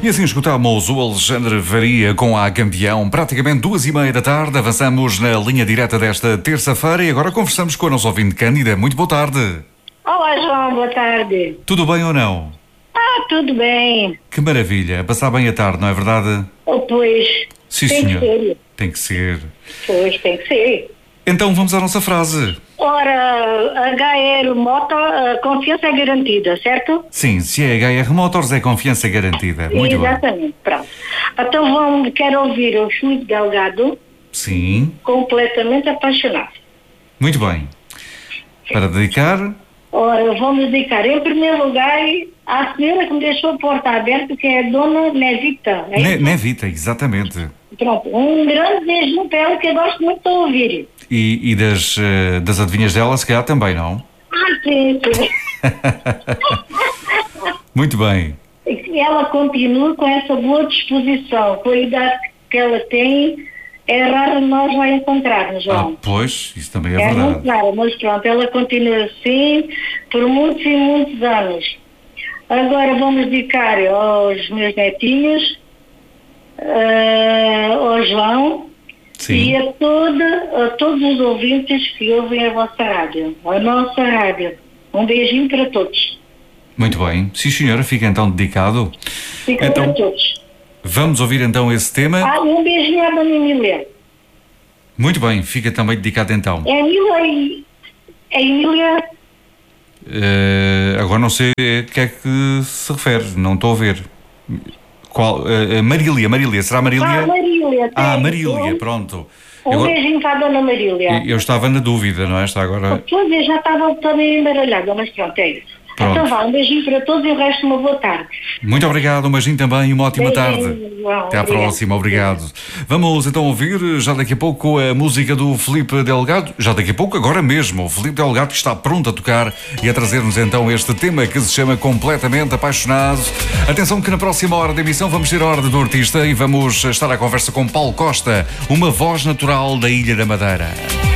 E assim escutamos o Alexandre Varia com a Campeão, praticamente 2h30 da tarde. Avançamos na linha direta desta terça-feira e agora conversamos com a nossa ouvinte Cândida. Muito boa tarde. Olá, João, boa tarde. Tudo bem ou não? Tudo bem. Que maravilha, passar bem a tarde, não é verdade? Pois, Sim, tem senhor. que ser. Tem que ser. Pois, tem que ser. Então vamos à nossa frase. Ora, HR Moto, confiança é garantida, certo? Sim, se é HR Motors é confiança garantida. Muito bem. Exatamente, pronto. Então quero ouvir o Filipe Delgado, Sim, completamente apaixonado. muito bem. Para dedicar, Ora, vamos dedicar em primeiro lugar à senhora que me deixou a porta aberta, que é a Dona Nevita. É isso? Nevita, exatamente. Pronto, um grande beijo para ela que eu gosto muito de ouvir. E das adivinhas dela, se calhar também, não? Sim, sim. Muito bem. Que ela continua com essa boa disposição, com a idade que ela tem, é raro nós lá encontrarmos, João. Pois, isso também é É verdade. muito raro, mas pronto, ela continua assim por muitos e muitos anos. Agora vamos dedicar aos meus netinhos, ao João, Sim. e a todos os ouvintes que ouvem a vossa rádio, a nossa rádio. Um beijinho para todos. Muito bem. Sim, senhora, fica então dedicado. Fica Então, para todos. vamos ouvir então esse tema. Um beijinho à Dona Emília. Muito bem, fica também dedicado então. É Emília. Agora não sei a que é que se refere, não estou a ver. Qual? Marília, será Marília? Marília. Marília, pronto. Beijinho para a Dona Marília. Eu estava na dúvida, não é? Está agora. Pois eu já estava toda embaralhada, mas pronto, é isso. Pronto. Então vá, um beijinho para todos e o resto uma boa tarde. Muito obrigado, um beijinho também e uma ótima tarde. João, Até à obrigado. próxima, obrigado. Vamos então ouvir já daqui a pouco a música do Filipe Delgado. Já daqui a pouco, agora mesmo, o Filipe Delgado está pronto a tocar e a trazer-nos então este tema que se chama Completamente Apaixonado. Atenção que na próxima hora da emissão vamos ter a hora do artista e vamos estar à conversa com Paulo Costa, uma voz natural da Ilha da Madeira.